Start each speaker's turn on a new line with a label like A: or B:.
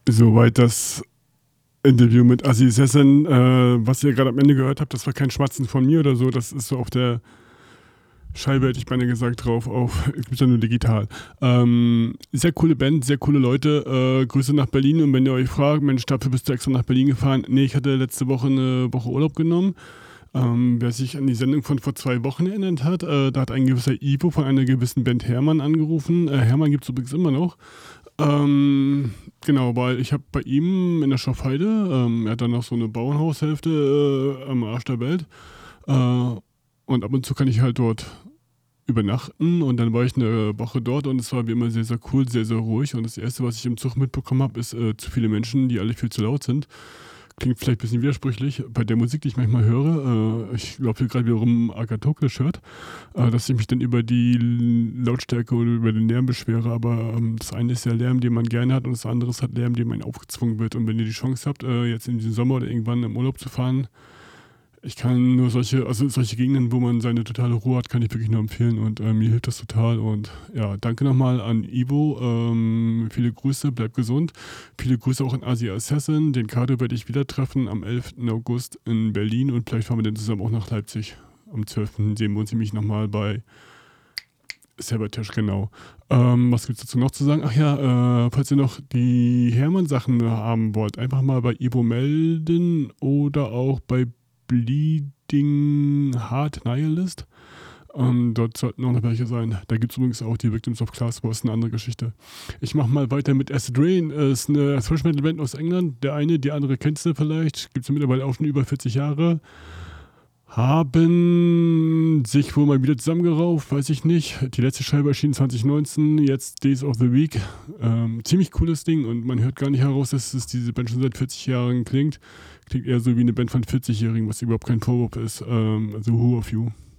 A: Soweit das Interview mit Assi Sessen, was ihr gerade am Ende gehört habt, das war kein Schmatzen von mir oder so, das ist so auf der Scheibe, hätte ich beinahe gesagt, drauf, es gibt ja nur digital. Sehr coole Band, sehr coole Leute, Grüße nach Berlin und wenn ihr euch fragt, Mensch, dafür bist du extra nach Berlin gefahren? Nee, ich hatte letzte Woche eine Woche Urlaub genommen. Wer sich an die Sendung von vor 2 Wochen erinnert hat, da hat ein gewisser Ivo von einer gewissen Band Hermann angerufen. Hermann gibt es übrigens immer noch. Genau, weil ich habe bei ihm in der Schafheide, er hat dann noch so eine Bauernhaushälfte am Arsch der Welt. Und ab und zu kann ich halt dort übernachten und dann war ich eine Woche dort und es war wie immer sehr, sehr cool, sehr, sehr ruhig. Und das Erste, was ich im Zug mitbekommen habe, ist zu viele Menschen, die alle viel zu laut sind. Klingt vielleicht ein bisschen widersprüchlich bei der Musik, die ich manchmal höre. Ich laufe hier gerade wiederum Agatocles-Shirt, dass ich mich dann über die Lautstärke oder über den Lärm beschwere. Aber das eine ist ja Lärm, den man gerne hat und das andere ist halt Lärm, dem einem aufgezwungen wird. Und wenn ihr die Chance habt, jetzt in diesem Sommer oder irgendwann im Urlaub zu fahren, ich kann nur solche Gegenden, wo man seine totale Ruhe hat, kann ich wirklich nur empfehlen und mir hilft das total. Und ja, danke nochmal an Ivo. Viele Grüße, bleibt gesund. Viele Grüße auch an Asia Assassin. Den Kader werde ich wieder treffen am 11. August in Berlin und vielleicht fahren wir dann zusammen auch nach Leipzig. Am 12. sehen wir uns nämlich nochmal bei Sabotage, genau. Was gibt es dazu noch zu sagen? Ach ja, falls ihr noch die Hermann-Sachen haben wollt, einfach mal bei Ivo melden oder auch bei Bleeding Heart Nihilist. Dort sollten auch noch welche sein. Da gibt es übrigens auch die Victims of Class Wars, eine andere Geschichte. Ich mache mal weiter mit Acid Rain. Ist eine Thrash Metal Band aus England. Der eine, die andere kennst du vielleicht. Gibt es mittlerweile auch schon über 40 Jahre. Haben sich wohl mal wieder zusammengerauft, weiß ich nicht. Die letzte Scheibe erschien 2019, jetzt Days of the Week. Ziemlich cooles Ding und man hört gar nicht heraus, dass es diese Band schon seit 40 Jahren klingt. Klingt eher so wie eine Band von 40-Jährigen, was überhaupt kein Vorwurf ist. Also Who of You.